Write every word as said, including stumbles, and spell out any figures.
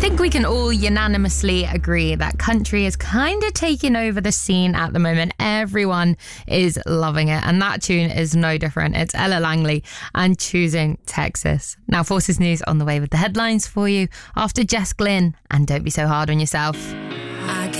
think we can all unanimously agree that country is kind of taking over the scene at the moment. Everyone is loving it, and that tune is no different. It's Ella Langley and Choosing Texas. Now, Forces News on the way with the headlines for you after Jess Glynn and Don't Be So Hard on Yourself. I